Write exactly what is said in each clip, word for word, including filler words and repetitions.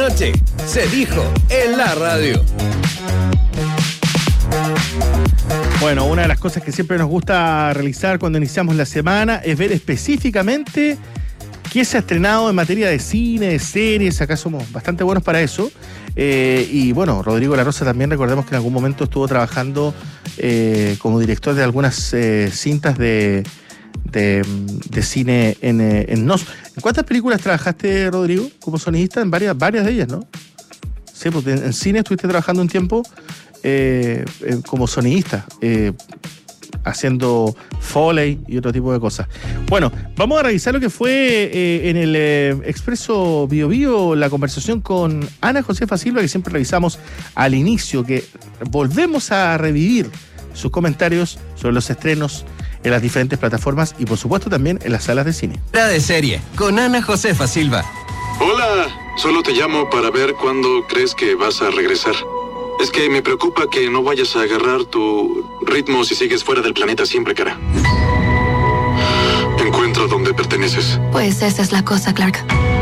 Noche se dijo en la radio. Bueno, una de las cosas que siempre nos gusta realizar cuando iniciamos la semana es ver específicamente qué se ha estrenado en materia de cine, de series. Acá somos bastante buenos para eso. Eh, y bueno, Rodrigo La Rosa también, recordemos que en algún momento estuvo trabajando eh, como director de algunas eh, cintas de, de, de cine en, en N O S. ¿En cuántas películas trabajaste, Rodrigo, como sonidista? En varias, varias de ellas, ¿no? Sí, porque en, en cine estuviste trabajando un tiempo eh, eh, como sonidista, eh, haciendo Foley y otro tipo de cosas. Bueno, vamos a revisar lo que fue eh, en el eh, Expreso Bio Bio, la conversación con Ana Josefa Silva, que siempre revisamos al inicio, que volvemos a revivir sus comentarios sobre los estrenos en las diferentes plataformas y por supuesto también en las salas de cine. La de serie, con Ana Josefa Silva. Hola, solo te llamo para ver cuándo crees que vas a regresar. Es que me preocupa que no vayas a agarrar tu ritmo si sigues fuera del planeta siempre, cara. Encuentra dónde perteneces. Pues esa es la cosa, Clark.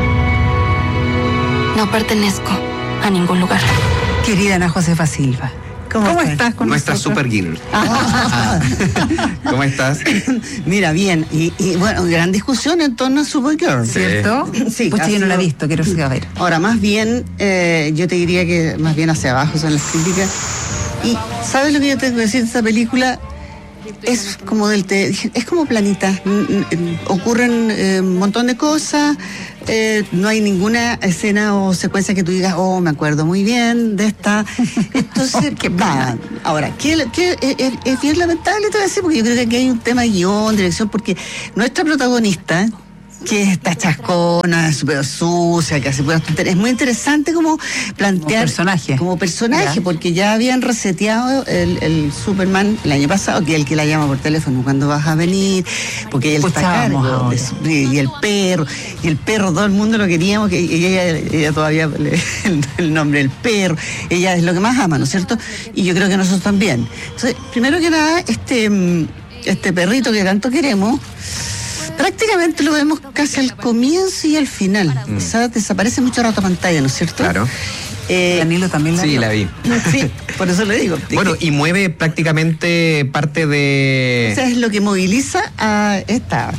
No pertenezco a ningún lugar. Querida Ana Josefa Silva, ¿cómo, ¿Cómo estás? estás con Nuestra nosotros? super girl. Ah. ¿Cómo estás? Mira, bien. Y, y bueno, gran discusión en torno a Supergirl, Sí. ¿cierto? Sí. Pues yo no la he visto, quiero ir a ver. Ahora, más bien, eh, yo te diría que más bien hacia abajo son las críticas. Y, ¿sabes lo que yo tengo que decir de esta película? Es como del te, es como planita. Ocurren eh, un montón de cosas. Eh, no hay ninguna escena o secuencia que tú digas, oh, me acuerdo muy bien de esta. Entonces, qué va. Ahora, ¿qué, qué, es, es bien lamentable, te voy a decir, porque yo creo que aquí hay un tema de guión, dirección, porque nuestra protagonista, que es esta chascona, súper sucia, que hace puras tonterías. Es muy interesante como plantear... Como personaje. Como personaje, Ya. porque ya habían reseteado el, el Superman el año pasado, que es el que la llama por teléfono cuando vas a venir, porque él está a Escuchábamos cargo ahora. de su- y el perro, y el perro todo el mundo lo queríamos, que y ella, ella todavía le el, el nombre del perro, ella es lo que más ama, ¿no es cierto? Y yo creo que nosotros también. Entonces, primero que nada, este, mm, este perrito que tanto queremos, prácticamente lo vemos casi al comienzo y al final. Mm. O sea, desaparece mucho rato a pantalla, ¿no es cierto? Claro. Eh, Danilo también la Sí, vio. la vi. sí, por eso le digo. Bueno, que- y mueve prácticamente parte de... Eso es lo que moviliza a esta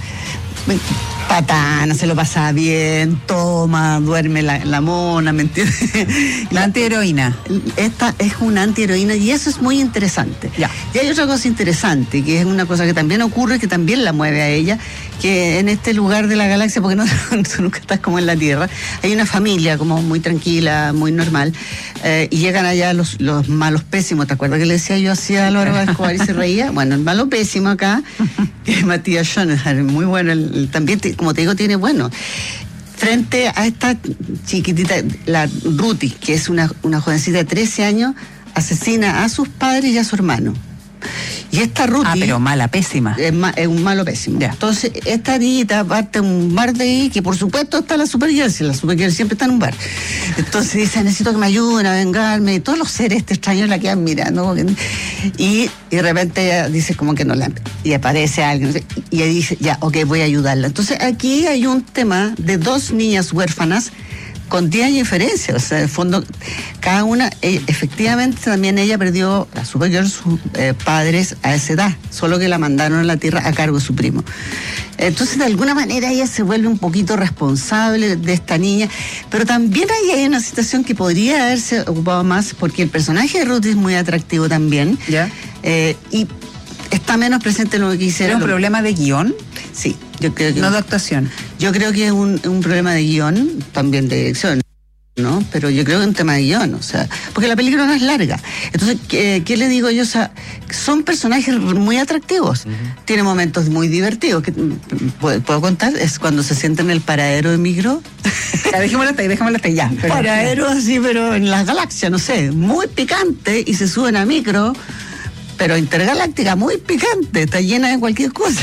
patana, se lo pasa bien, toma, duerme la, la mona, ¿me entiendes? La antiheroína. Esta es una antiheroína y eso es muy interesante. Ya. Y hay otra cosa interesante, que es una cosa que también ocurre, que también la mueve a ella, que en este lugar de la galaxia, porque no, tú nunca estás como en la Tierra, hay una familia como muy tranquila, muy normal, eh, y llegan allá los, los malos pésimos. ¿Te acuerdas que le decía yo así a Álvaro Escobar y se reía? Bueno, el malo pésimo acá, que es Matías Schoenherr, muy bueno, el, el- también, te- como te digo, tiene bueno. Frente a esta chiquitita, la Ruthie, que es una, una jovencita de trece años, asesina a sus padres y a su hermano. Y esta Ruthie... Ah, pero mala, pésima. Es, ma- es un malo pésimo. Ya. Entonces, esta niñita parte a un bar de ahí, que por supuesto está la Supergirl, si la Supergirl siempre está en un bar. Entonces dice, necesito que me ayuden a vengarme. Y todos los seres este extraños la quedan mirando. Y, y de repente ella dice como que no la... Y aparece alguien. Y ella dice, ya, ok, voy a ayudarla. Entonces, aquí hay un tema de dos niñas huérfanas con diez años de diferencia, o sea, en el fondo, cada una, eh, efectivamente también ella perdió, la Supergirl, sus eh, padres a esa edad, solo que la mandaron a la Tierra a cargo de su primo. Entonces, de alguna manera, ella se vuelve un poquito responsable de esta niña, pero también ahí hay una situación que podría haberse ocupado más, porque el personaje de Ruth es muy atractivo también, Ya. eh, y está menos presente en lo que ¿Era quisiera. un problema de guión? Sí, yo creo que... No de actuación. Yo creo que es un, un problema de guión, también de dirección, ¿no? Pero yo creo que es un tema de guión, o sea, porque la película no es larga. Entonces, ¿qué, qué le digo yo? O sea, son personajes muy atractivos. Uh-huh. Tiene momentos muy divertidos. Que, ¿puedo, ¿Puedo contar? Es cuando se sienta en el paradero de micro. Ya, dejémosla hasta ahí, dejémosla hasta ahí, ya. Pero, Paradero así, pero en las galaxias, no sé, muy picante, y se suben a micro, pero intergaláctica, muy picante, está llena de cualquier cosa.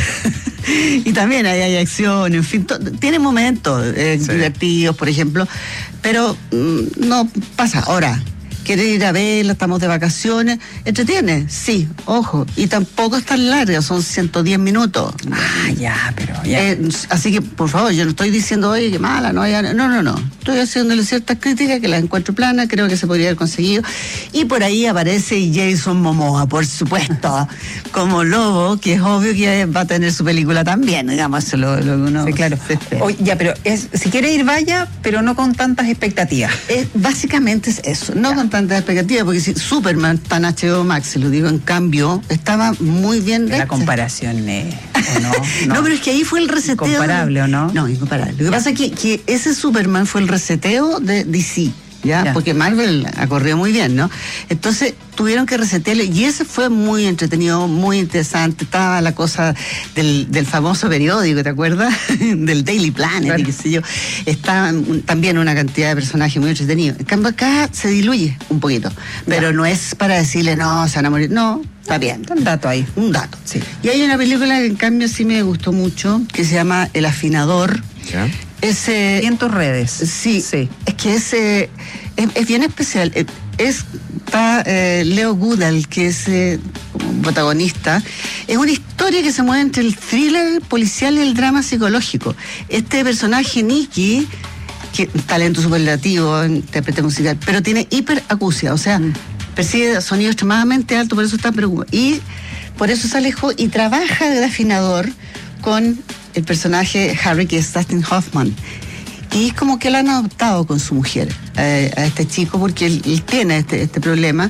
Y también ahí hay acción, en fin, to- tiene momentos eh, Sí. divertidos, por ejemplo, pero mm, no pasa. Ahora, ¿Quieres ir a verla? Estamos de vacaciones. ¿Entretiene? Sí, ojo. Y tampoco es tan larga, son ciento diez minutos. Ah, ya, pero ya. Eh, así que, por favor, yo no estoy diciendo, oye, qué mala, no, ya, no, no, no. Estoy haciéndole ciertas críticas que las encuentro planas, creo que se podría haber conseguido. Y por ahí aparece Jason Momoa, por supuesto, como lobo, que es obvio que va a tener su película también, digamos, eso lo, lo que uno... Sí, claro. Oye, ya, pero es, si quiere ir, vaya, pero no con tantas expectativas. Es, básicamente es eso, no ya. con tantas expectativas, porque si Superman está en H B O Max, se lo digo, en cambio, estaba muy bien... La comparación, eh, ¿o no? no? No, pero es que ahí fue el reseteo... ¿Incomparable o no? No, incomparable. Lo que ya. pasa es que, que ese Superman fue el reseteo de D C, ¿ya? ya. Porque Marvel ha corrido muy bien, ¿no? Entonces tuvieron que resetearlo y ese fue muy entretenido, muy interesante. Estaba la cosa del, del famoso periódico, ¿te acuerdas? Del Daily Planet, claro. y qué sé yo. Estaba también una cantidad de personajes muy entretenidos. En cambio acá se diluye un poquito, pero ya. no es para decirle, no, se van a morir, no. Está bien. Un dato ahí. Un dato. Sí. Y hay una película que en cambio sí me gustó mucho, que se llama El Afinador. ¿Ya? Ese, y en tus redes. Sí, sí. Es que ese es, es bien especial. Es, está eh, Leo Goodall, que es eh, como protagonista. Es una historia que se mueve entre el thriller policial y el drama psicológico. Este personaje, Nicky, que talento superlativo, intérprete musical, pero tiene hiperacusia, o sea, mm. percibe sonido extremadamente alto, por eso está preocupado. Y por eso se alejó y trabaja de afinador con el personaje Harry, que es Dustin Hoffman. Y es como que lo han adoptado con su mujer, eh, a este chico, porque él, él tiene este, este problema.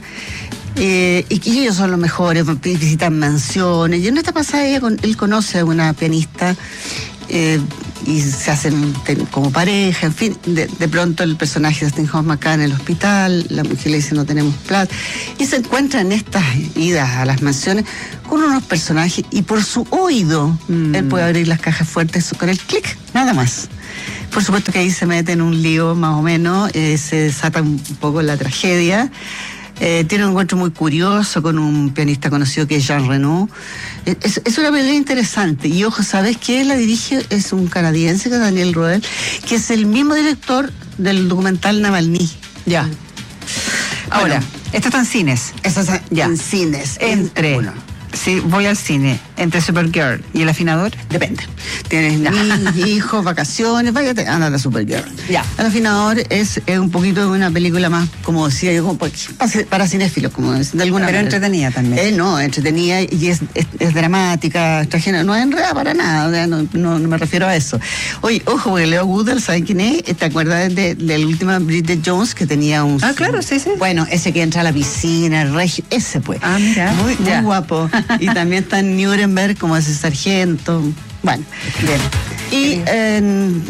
Eh, y que ellos son los mejores, visitan mansiones. Y en esta pasada ella con, él conoce a una pianista eh, y se hacen como pareja, en fin. De, de pronto el personaje de Dustin Hoffman acá en el hospital, la mujer le dice no tenemos plata. Y se encuentran en estas idas a las mansiones con unos personajes y por su oído mm. él puede abrir las cajas fuertes con el clic, nada más. Por supuesto que ahí se mete en un lío más o menos, eh, se desata un poco la tragedia. Eh, tiene un encuentro muy curioso con un pianista conocido que es Jean Reno. Es, es una película interesante. Y ojo, ¿sabes qué? La dirige, es un canadiense, que es Daniel Roel, que es el mismo director del documental Navalny. Ya. Ahora, bueno, esto está en cines. Esto está ya. en cines. Entre... Bueno. Si voy al cine, entre Supergirl y El Afinador, depende. Tienes niños, hijos, vacaciones, váyate, anda a Supergirl. Ya. El Afinador es, es un poquito de una película más, como decía yo, como para cinéfilos, como de alguna Pero manera. entretenida también. Eh, no, entretenida y es, es, es dramática, extranjera, no es enredada para nada, no, no, no me refiero a eso. Oye, ojo, porque Leo Goodall, ¿saben quién es? ¿Te acuerdas de, de la última Bridget Jones que tenía un... Ah, claro, sí, sí. Bueno, ese que entra a la piscina, el regio, ese pues. Ah, mira. Muy, muy ya. guapo. Y también está en Nuremberg como ese sargento. Bueno, bien. Y en,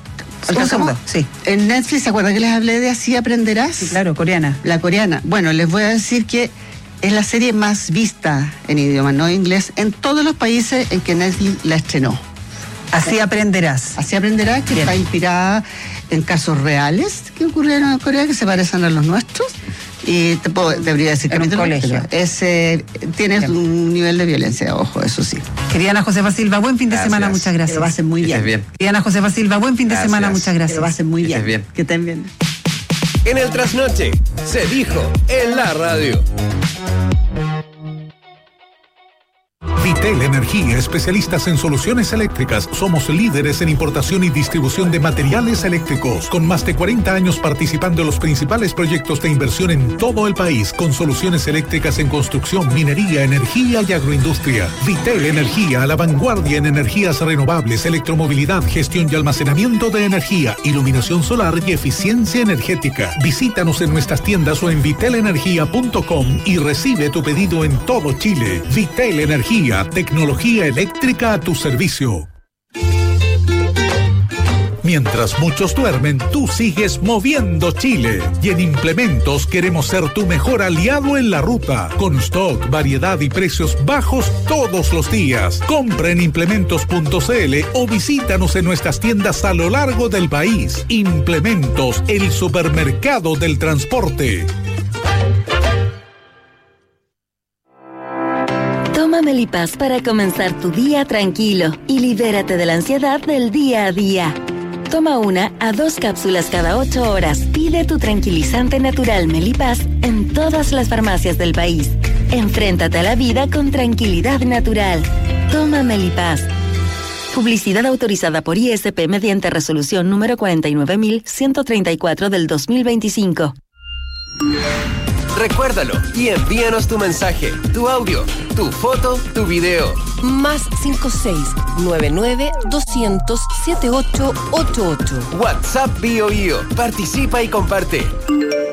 un segundo, sí. En Netflix, ¿se acuerdan que les hablé de Así Aprenderás? Sí, claro, coreana. La coreana. Bueno, les voy a decir que es la serie más vista en idioma no inglés en todos los países en que Netflix la estrenó. Así Aprenderás. Así Aprenderás, que bien. Está inspirada en casos reales que ocurrieron en Corea, que se parecen a los nuestros. Y te puedo, debería decir que en un colegio. Ese tiene bien. Un nivel de violencia, ojo, eso sí. Querida Ana Josefa Silva, buen fin de gracias. semana, muchas gracias. Que lo va a hacer muy bien. bien. Querida Ana Josefa Silva, buen fin de gracias. semana, muchas gracias. Que lo va a hacer muy bien. Que, bien. que estén bien. En el trasnoche, se dijo en la radio. Vitel Energía, especialistas en soluciones eléctricas. Somos líderes en importación y distribución de materiales eléctricos, con más de cuarenta años participando en los principales proyectos de inversión en todo el país, con soluciones eléctricas en construcción, minería, energía y agroindustria. Vitel Energía, a la vanguardia en energías renovables, electromovilidad, gestión y almacenamiento de energía, iluminación solar y eficiencia energética. Visítanos en nuestras tiendas o en vitel energía punto com y recibe tu pedido en todo Chile. Vitel Energía, tecnología eléctrica a tu servicio. Mientras muchos duermen, tú sigues moviendo Chile. Y en Implementos queremos ser tu mejor aliado en la ruta. Con stock, variedad y precios bajos todos los días. Compra en implementos punto cl o visítanos en nuestras tiendas a lo largo del país. Implementos, el supermercado del transporte. Toma Melipaz para comenzar tu día tranquilo y libérate de la ansiedad del día a día. Toma una a dos cápsulas cada ocho horas. Pide tu tranquilizante natural Melipaz en todas las farmacias del país. Enfréntate a la vida con tranquilidad natural. Toma Melipaz. Publicidad autorizada por I S P mediante resolución número cuarenta y nueve mil ciento treinta y cuatro del dos mil veinticinco. Recuérdalo y envíanos tu mensaje, tu audio, tu foto, tu video. Más cinco seis nueve nueve doscientos setenta y ocho ochenta y ocho. WhatsApp Bio Io. Participa y comparte.